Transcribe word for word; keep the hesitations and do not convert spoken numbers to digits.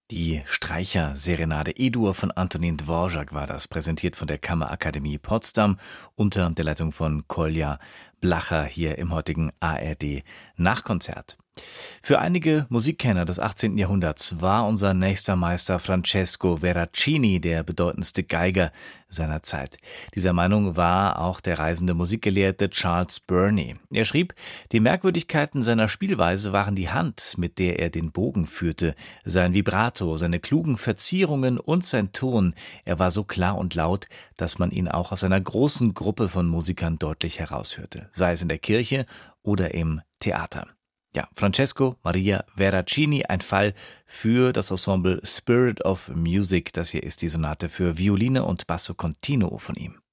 Die Streicher-Serenade E-Dur von Antonin Dvorak war das, präsentiert von der Kammerakademie Potsdam unter der Leitung von Kolja Blacher hier im heutigen A R D-Nachkonzert. Für einige Musikkenner des achtzehnten. Jahrhunderts war unser nächster Meister Francesco Veracini der bedeutendste Geiger seiner Zeit. Dieser Meinung war auch der reisende Musikgelehrte Charles Burney. Er schrieb, die Merkwürdigkeiten seiner Spielweise waren die Hand, mit der er den Bogen führte, sein Vibrato, seine klugen Verzierungen und sein Ton. Er war so klar und laut, dass man ihn auch aus einer großen Gruppe von Musikern deutlich heraushörte, sei es in der Kirche oder im Theater. Ja, Francesco Maria Veracini, ein Fall für das Ensemble Spirit of Music. Das hier ist die Sonate für Violine und Basso Continuo von ihm.